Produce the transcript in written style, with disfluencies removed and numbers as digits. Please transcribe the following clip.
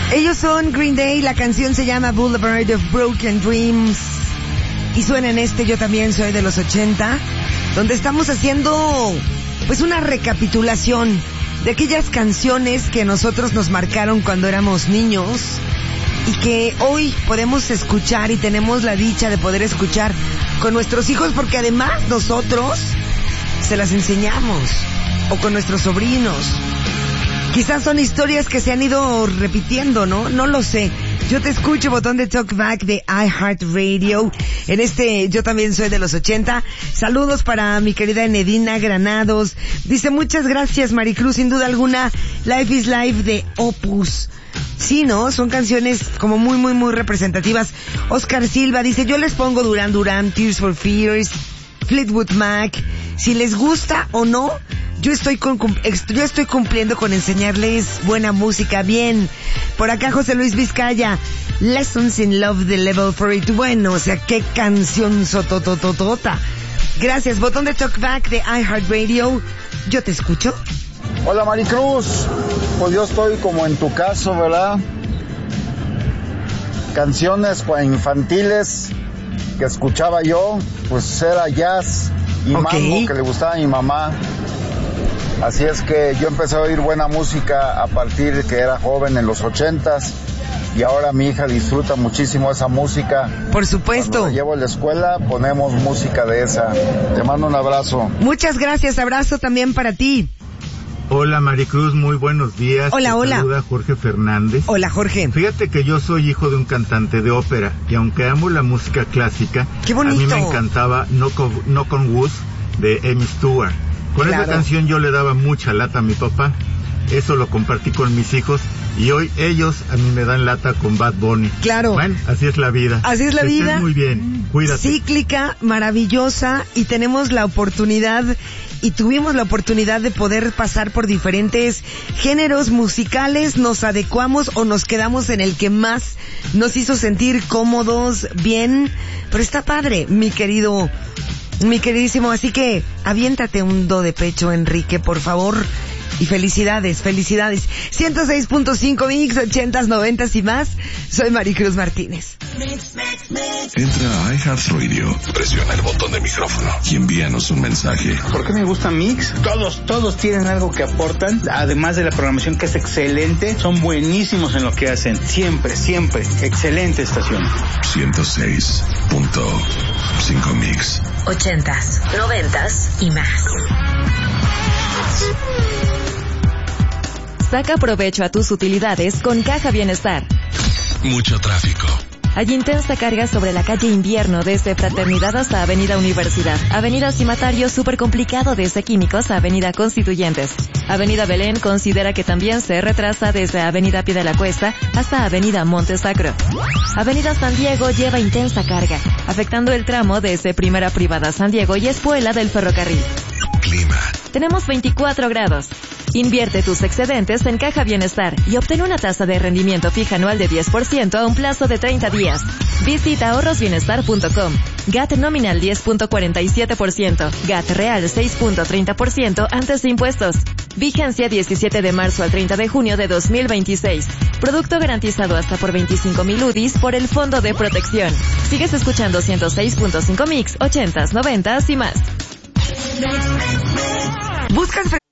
Ellos son Green Day, la canción se llama Boulevard of Broken Dreams y suena en Yo también soy de los 80, donde estamos haciendo pues una recapitulación de aquellas canciones que nosotros nos marcaron cuando éramos niños y que hoy podemos escuchar y tenemos la dicha de poder escuchar con nuestros hijos, porque además nosotros se las enseñamos, o con nuestros sobrinos. Quizás son historias que se han ido repitiendo, ¿no? No lo sé. Yo te escucho, botón de Talkback de iHeartRadio. En Yo también soy de los 80. Saludos para mi querida Enedina Granados. Dice, muchas gracias, Maricruz. Sin duda alguna, Life is Life de Opus. Sí, ¿no? Son canciones como muy, muy, muy representativas. Oscar Silva dice, yo les pongo Duran Duran, Tears for Fears, Fleetwood Mac. Si les gusta o no, yo estoy cumpliendo con enseñarles buena música. Bien. Por acá José Luis Vizcaya, Lessons in Love de Level 42. Bueno, o sea, qué canción sotototota. Gracias. Botón de Talkback de iHeartRadio. Yo te escucho. Hola Maricruz, pues yo estoy como en tu caso, ¿verdad? Canciones infantiles que escuchaba yo, pues era jazz y mambo que le gustaba a mi mamá. Así es que yo empecé a oír buena música a partir de que era joven en los 80s y ahora mi hija disfruta muchísimo esa música. Por supuesto. Cuando la llevo a la escuela ponemos música de esa. Te mando un abrazo. Muchas gracias, abrazo también para ti. Hola Maricruz, muy buenos días. Hola, hola. Saluda Jorge Fernández. Hola Jorge. Fíjate que yo soy hijo de un cantante de ópera y aunque amo la música clásica, ¡qué bonito! A mí me encantaba Knock on Wood de Amy Stewart. Con esa canción yo le daba mucha lata a mi papá. Eso lo compartí con mis hijos y hoy ellos a mí me dan lata con Bad Bunny. Claro. Bueno, así es la vida. Así es la vida. Estés muy bien, cuídate. Cíclica, maravillosa, y tenemos la oportunidad y tuvimos la oportunidad de poder pasar por diferentes géneros musicales, nos adecuamos o nos quedamos en el que más nos hizo sentir cómodos, bien, pero está padre, mi queridísimo, así que aviéntate un do de pecho, Enrique, por favor. Y felicidades. 106.5 Mix, 80s, 90s y más. Soy Maricruz Martínez. Entra a iHeartRadio, presiona el botón de micrófono y envíanos un mensaje. ¿Por qué me gusta Mix? Todos tienen algo que aportan, además de la programación que es excelente, son buenísimos en lo que hacen. Siempre. Excelente estación. 106.5 Mix. 80s, 90s y más. Saca provecho a tus utilidades con Caja Bienestar. Mucho tráfico. Hay intensa carga sobre la calle Invierno desde Fraternidad hasta Avenida Universidad. Avenida Cimatario súper complicado desde Químicos a Avenida Constituyentes. Avenida Belén considera que también se retrasa desde Avenida Pie de la Cuesta hasta Avenida Monte Sacro. Avenida San Diego lleva intensa carga, afectando el tramo desde Primera Privada San Diego y Espuela del ferrocarril. Clima. Tenemos 24 grados. Invierte tus excedentes en Caja Bienestar y obtén una tasa de rendimiento fija anual de 10% a un plazo de 30 días. Visita ahorrosbienestar.com. GAT nominal 10.47%. GAT real 6.30% antes de impuestos. Vigencia 17 de marzo al 30 de junio de 2026. Producto garantizado hasta por 25,000 UDIs por el Fondo de Protección. Sigues escuchando 106.5 Mix, 80s, 90s y más. ¿Buscas